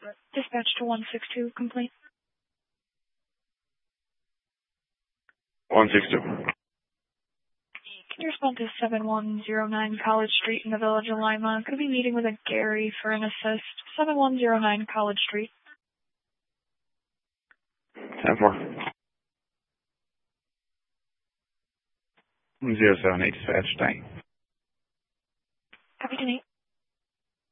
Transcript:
Dispatch to 162, complaint. 162. Can you respond to 7109 College Street in the Village of Lima? Could be meeting with a Gary for an assist. 7109 College Street. 10-4. 078 dispatch, thank you. Copy, 10-8.